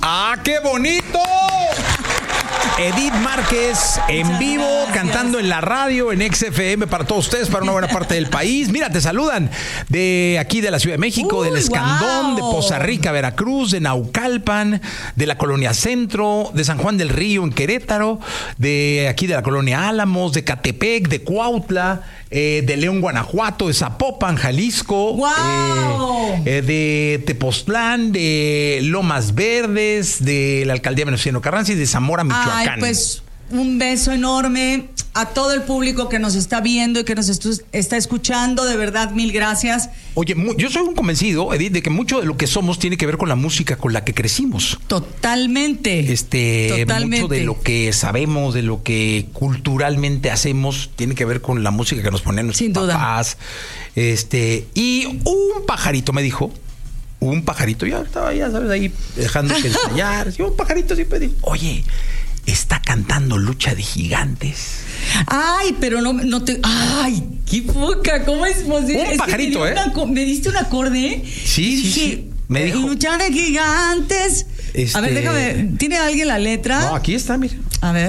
¡Ah, qué bonito! Edith Márquez en vivo, cantando en la radio, en XFM para todos ustedes, para una buena parte del país. Mira, te saludan de aquí de la Ciudad de México, del Escandón, de Poza Rica, Veracruz, de Naucalpan, de la Colonia Centro, de San Juan del Río en Querétaro, de aquí de la Colonia Álamos, de Catepec, de Cuautla, de León, Guanajuato, de Zapopan, Jalisco, ¡Wow! De Tepoztlán, de Lomas Verdes, de la Alcaldía Venustiano Carranza y de Zamora, Michoacán. Ay, pues un beso enorme a todo el público que nos está viendo y que nos está escuchando. De verdad, mil gracias. Oye, yo soy un convencido, Edith, de que mucho de lo que somos tiene que ver con la música con la que crecimos. Totalmente. Totalmente. Mucho de lo que sabemos, de lo que culturalmente hacemos, tiene que ver con la música que nos ponen nuestros papás. Y un pajarito me dijo, ya estaba, ya sabes, ahí dejándose ensayar. Y un pajarito siempre dijo, oye, está cantando Lucha de Gigantes. Ay, pero no te... Ay, qué poca, ¿cómo es posible? Un pajarito, ¿Me diste un acorde? Sí. Me dijo. Lucha de Gigantes. A ver, déjame. ¿Tiene alguien la letra? No, aquí está, mira. A ver,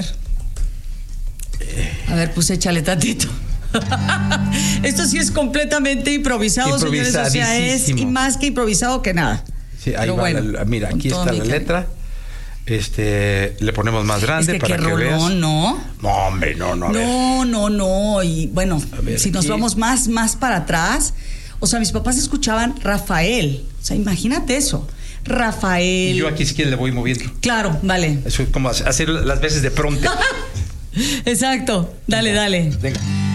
pues échale tantito. Esto sí es completamente improvisado, señores. O sea, es y más que improvisado que nada. Sí, ahí va. Bueno, mira, aquí está la letra. Le ponemos más grande para que veas. No, hombre, no. No. Y bueno, ver, si nos vamos más para atrás, o sea, mis papás escuchaban Rafael. O sea, imagínate eso. Rafael. Y yo aquí si quieres le voy moviendo. Claro, vale. Eso es como hacer las veces de pronto. Exacto. Dale. Venga.